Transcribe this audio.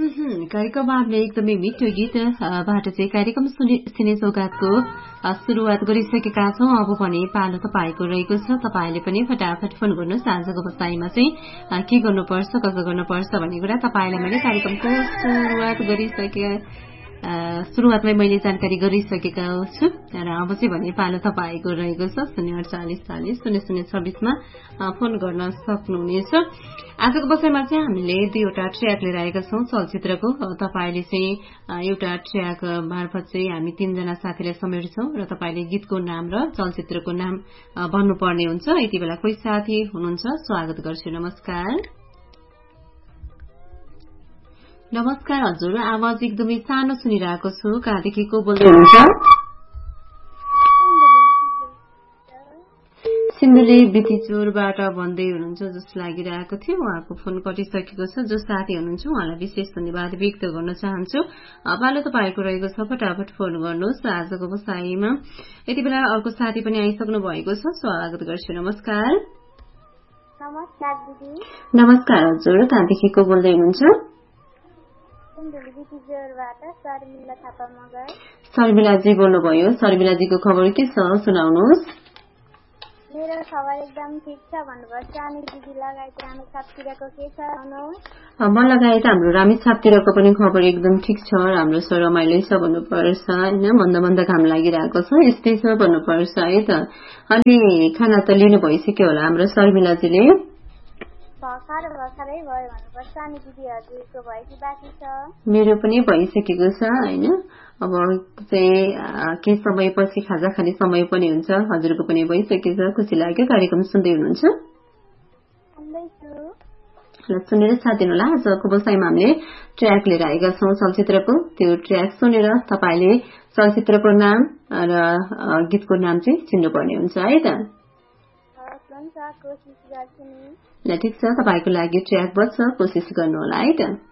कार्यक्रममा हामीले एकदमै मिठो गीत बाट चाहिँ कार्यक्रम सिने सौगातको सुरुवात गरिसकेका छौं। अब भने पालो तपाईँको रहेको छ। तपाईँले पनि फटाफट फोन गर्नुहोस्। आजको बसाइमा चाहिँ के गर्नुपर्छ, कसो गर्नुपर्छ भन्ने कुरा तपाईँलाई मैले कार्यक्रमको सुरुवातमै मैले जानकारी गरिसकेका छु र अब चाहिँ भने पालो तपाईँको रहेको छ। 048400026मा फोन गर्न सक्नुहुनेछ। आजको बसाइमा चाहिँ हामीले दुईवटा ट्र्याक लिएर आएका छौं चलचित्रको। तपाईँले चाहिँ एउटा ट्र्याक मार्फत चाहिँ हामी तीनजना साथीलाई समेट्छौं र तपाईँले गीतको नाम र चलचित्रको नाम भन्नुपर्ने हुन्छ। यति बेला कोही साथी हुनुहुन्छ, स्वागत गर्छु। नमस्कार। नमस्कार हजुर, आवाज एकदमै सानो सुनिरहेको छु। कहाँदेखि को बोल्दै हुनुहुन्छ? सिन्धुली बितिचोरबाट भन्दै हुनुहुन्छ जस्तो लागिरहेको थियो। उहाँको फोन कटिसकेको छ। जो साथी हुनुहुन्छ उहाँलाई विशेष धन्यवाद व्यक्त गर्न चाहन्छु। पालो तपाईँको रहेको छ, फटाफट फोन गर्नुहोस्। आजको बसाइमा यति बेला अर्को साथी पनि आइसक्नु भएको छ, स्वागत गर्छु। नमस्कार। नमस्कार दिदी। नमस्कार हजुर, कहाँदेखि को बोल्दै हुनुहुन्छ? शर्मिलाजी बोल्नुभयो। शर्मिलाजीको खबर के छ सुनाउनुहोस्। मेरो खबर एकदम ठिक छ भन्नुपर्छ। अनि दिदी लगायत रामेछापतिरको के छ? म लगायत हाम्रो रामेछापतिरको पनि खबर एकदम ठिक छ। राम्रो छ, रमाइलो छ भन्नुपर्छ होइन। मन्द मन्द घाम लागिरहेको छ, यस्तै छ भन्नुपर्छ है त। अनि खाना त लिनु भइसक्यो होला हाम्रो शर्मिलाजीले? भर्खरै भयो भन्नुपर्छ। अनि दिदी हजुरको भयो कि बाँकी छ? मेरो पनि भइसकेको छ होइन। अब चाहिँ केही समयपछि खाजा खाने समय पनि हुन्छ। हजुरको पनि भइसकेको छ। खुसी लाग्यो। कार्यक्रम सुन्दै हुनुहुन्छ? सुनेर साथ दिनु होला। आजको बसाइमा हामीले ट्र्याक लिएर आएका छौं चलचित्रको। त्यो ट्र्याक सुनेर तपाईँले चलचित्रको नाम र गीतको नाम चाहिँ चिन्नुपर्ने हुन्छ है त। ल ठिक छ, तपाईँको लागि ट्र्याक बज्छ, कोसिस गर्नु होला है त।